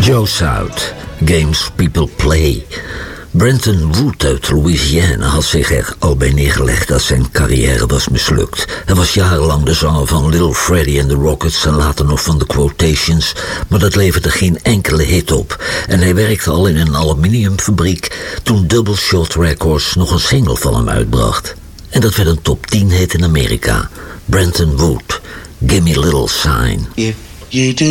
Joe South, Games People Play. Brenton Wood uit Louisiana had zich er al bij neergelegd dat zijn carrière was mislukt. Hij was jarenlang de zanger van Little Freddie and the Rockets en later nog van The Quotations, maar dat leverde geen enkele hit op. En hij werkte al in een aluminiumfabriek toen Double Shot Records nog een single van hem uitbracht. En dat werd een top 10 hit in Amerika. Brenton Wood, Gimme Little Sign. If you do